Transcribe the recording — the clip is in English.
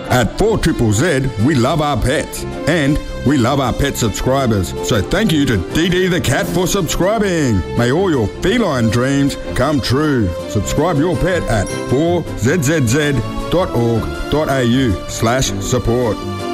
At 4ZZZ, we love our pets and we love our pet subscribers. So thank you to DD the Cat for subscribing. May all your feline dreams come true. Subscribe your pet at 4ZZZ.org.au/support.